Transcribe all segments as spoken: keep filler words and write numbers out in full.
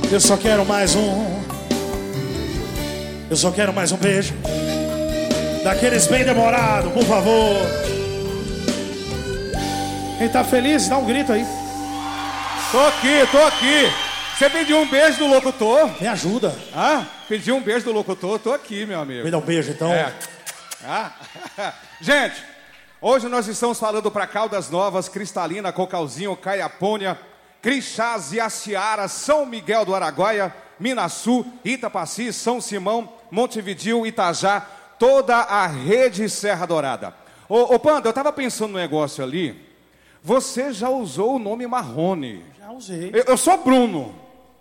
Eu só quero mais um. Eu só quero mais um beijo. Daqueles bem demorado, por favor. Quem tá feliz, dá um grito aí. Tô aqui, tô aqui. Você pediu um beijo do locutor? Me ajuda. Ah, pediu um beijo do locutor, tô aqui, meu amigo. Me dá um beijo, então. É. Ah. Gente, hoje nós estamos falando para Caldas Novas, Cristalina, Cocalzinho, Caiapônia, Crixás, Iaciara, São Miguel do Araguaia, Minaçu, Itapaci, São Simão, Montevidéu, Itajá, toda a rede Serra Dourada. Ô, ô Panda, eu tava pensando no negócio ali. Você já usou o nome Marrone. Já usei. Eu, eu sou Bruno.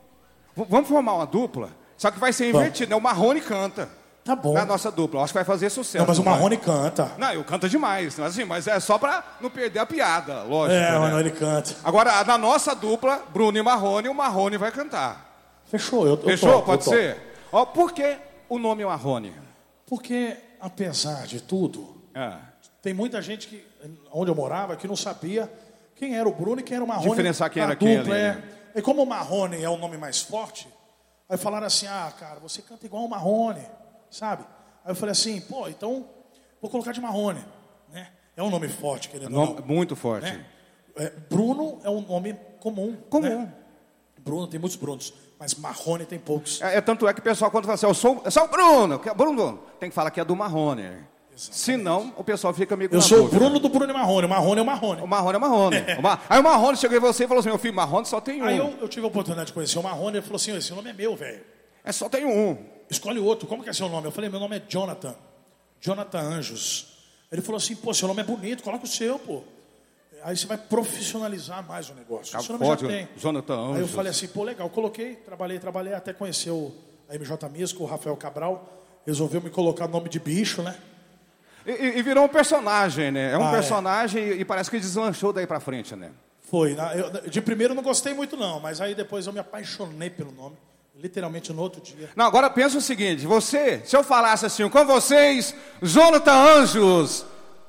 V vamos formar uma dupla? Só que vai ser invertido, né? O Marrone canta. Tá bom. É a nossa dupla. Eu acho que vai fazer sucesso. Não, mas o Marrone vai? canta. Não, eu canto demais. Mas, assim, mas é só pra não perder a piada, lógico. É, né? mas ele canta. Agora, na nossa dupla, Bruno e Marrone, o Marrone vai cantar. Fechou, eu, eu Fechou? topo, Pode eu ser? Ó, por que o nome Marrone? Porque, apesar de tudo, É. tem muita gente que, onde eu morava, que não sabia quem era o Bruno e quem era o Marrone. Diferenciar quem a era quem dupla, ali, é. né? E como o Marrone é o nome mais forte, aí falaram assim, ah, cara, você canta igual o Marrone, sabe? Aí eu falei assim, pô, então vou colocar de Marrone, né? É um nome forte, querendo ou Nome, não. muito forte. Né? É, Bruno é um nome comum. Comum. Né? Bruno tem muitos Brunos, mas Marrone tem poucos. É, é tanto é que o pessoal, quando fala assim, eu sou, eu sou o Bruno, que é Bruno, tem que falar que é do Marrone. Exatamente. Senão, o pessoal fica meio com Eu na sou o dúvida. Bruno do Bruno e Marrone. O Marrone é o Marrone. O Marrone é o Marrone. O Ma... Aí o Marrone chegou em você e falou assim, meu filho, Marrone só tem um. Aí eu, eu tive a oportunidade de conhecer o Marrone e ele falou assim, esse nome é meu, velho. É só tem um. Escolhe outro, como que é seu nome? Eu falei, meu nome é Jonathan. Jonathan Anjos. Ele falou assim, pô, seu nome é bonito, coloca o seu, pô. Aí você vai profissionalizar mais o negócio. Ah, o seu nome pode, já tem. Jonathan Anjos. Aí eu falei assim, pô, legal, coloquei, trabalhei, trabalhei, até conhecer o, a M J Music, o Rafael Cabral. Resolveu me colocar nome de bicho, né? E, e virou um personagem, né? É um Ah, personagem é. E parece que deslanchou daí pra frente, né? Foi. Eu, de primeiro eu não gostei muito não, mas aí depois eu me apaixonei pelo nome. Literalmente no outro dia. Não, agora pensa o seguinte, você, se eu falasse assim, com vocês, Jonathan Anjos.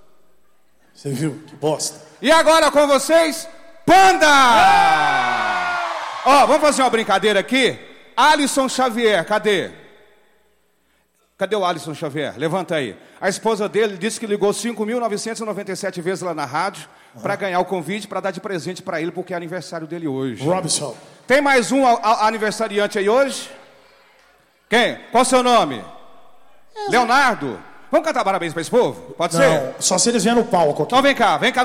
Você viu? Que bosta. E agora com vocês, Panda! Ó, vamos fazer uma brincadeira aqui? Alisson Xavier, cadê? Cadê o Alisson Xavier? Levanta aí. A esposa dele disse que ligou cinco mil novecentas e noventa e sete vezes lá na rádio uhum. para ganhar o convite, para dar de presente para ele, porque é aniversário dele hoje. Robson. Tem mais um a, a, aniversariante aí hoje? Quem? Qual o seu nome? Leonardo. Vamos cantar parabéns para esse povo? Pode Não, ser? só se eles vierem no palco aqui. Então vem cá, vem cá.